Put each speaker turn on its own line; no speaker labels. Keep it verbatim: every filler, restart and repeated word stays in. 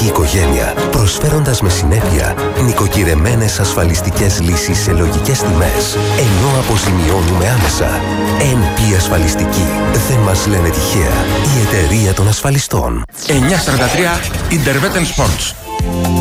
ασφαλιστική οικογένεια, προσφέροντας με συνέπεια νοικοκυρεμένες ασφαλιστικές λύσεις σε λογικές τιμές, ενώ αποζημιώνουμε άμεσα. εν πι Ασφαλιστική. Δεν μας λένε τυχαία. Η εταιρεία των ασφαλιστών.
εννιακόσια σαράντα τρία Intervet Sports.